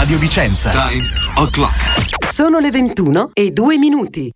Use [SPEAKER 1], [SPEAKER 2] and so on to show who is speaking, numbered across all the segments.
[SPEAKER 1] Radio Vicenza.
[SPEAKER 2] Time o'clock.
[SPEAKER 3] Sono le 21:02.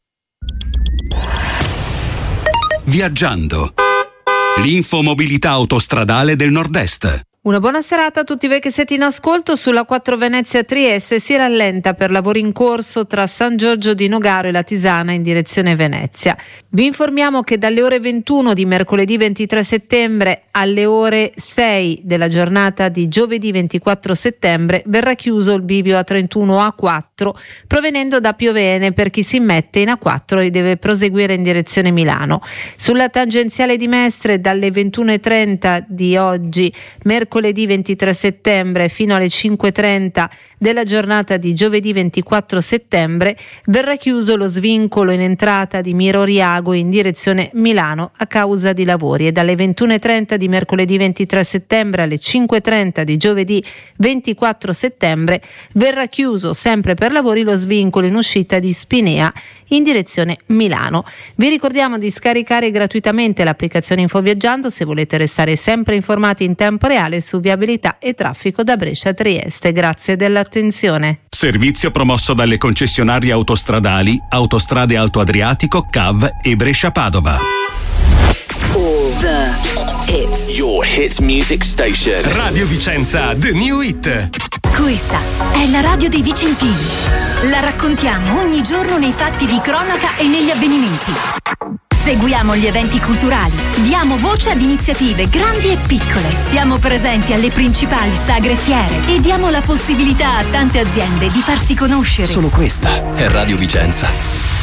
[SPEAKER 4] Viaggiando. L'infomobilità autostradale del Nord-Est.
[SPEAKER 5] Una buona serata a tutti voi che siete in ascolto. Sulla 4 Venezia-Trieste si rallenta per lavori in corso tra San Giorgio di Nogaro e la Tisana in direzione Venezia. Vi informiamo che dalle ore 21 di mercoledì 23 settembre alle ore 6 della giornata di giovedì 24 settembre verrà chiuso il bivio A31 A4 provenendo da Piovene per chi si immette in A4 e deve proseguire in direzione Milano. Sulla tangenziale di Mestre dalle 21:30 di oggi mercoledì 23 settembre fino alle 5:30 della giornata di giovedì 24 settembre verrà chiuso lo svincolo in entrata di Miroriago in direzione Milano a causa di lavori e dalle 21:30 di mercoledì 23 settembre alle 5:30 di giovedì 24 settembre verrà chiuso sempre per lavori lo svincolo in uscita di Spinea in direzione Milano. Vi ricordiamo di scaricare gratuitamente l'applicazione Infoviaggiando se volete restare sempre informati in tempo reale su viabilità e traffico da Brescia a Trieste. Grazie dell'attenzione.
[SPEAKER 4] Servizio promosso dalle concessionarie autostradali Autostrade Alto Adriatico, CAV e Brescia Padova.
[SPEAKER 3] All the hits.
[SPEAKER 2] Your hit music station.
[SPEAKER 1] Radio Vicenza, The New Hit.
[SPEAKER 6] Questa è la radio dei Vicentini. La raccontiamo ogni giorno nei fatti di cronaca e negli avvenimenti. Seguiamo gli eventi culturali, diamo voce ad iniziative grandi e piccole. Siamo presenti alle principali sagre e fiere e diamo la possibilità a tante aziende di farsi conoscere.
[SPEAKER 1] Solo questa è Radio Vicenza.